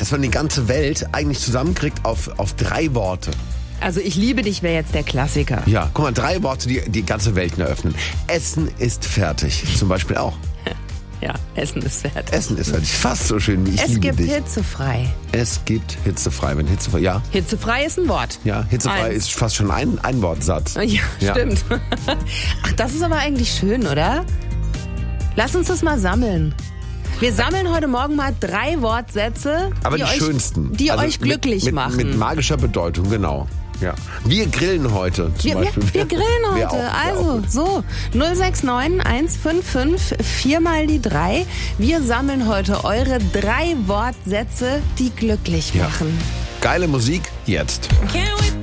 dass man die ganze Welt eigentlich zusammenkriegt auf 3 Worte. Also ich liebe dich wäre jetzt der Klassiker. Ja, guck mal, 3 Worte, die die ganze Welt eröffnen. Essen ist fertig, zum Beispiel auch. Ja, Essen ist fertig. Essen ist fertig, fast so schön wie ich liebe dich. Es gibt hitzefrei. Es gibt hitzefrei, wenn hitzefrei, ja. Hitzefrei ist ein Wort. Ja, hitzefrei ist fast schon ein Wortsatz. Ja, stimmt. Ach, das ist aber eigentlich schön, oder? Lass uns das mal sammeln. Wir sammeln heute Morgen mal 3 Wortsätze, aber die schönsten. Die euch glücklich machen. Mit magischer Bedeutung, genau. Ja. Wir grillen heute zum Beispiel. Wir grillen heute. Also, so. 069 155 4 mal die 3. Wir sammeln heute eure 3 Wortsätze, die glücklich machen. Geile Musik, jetzt.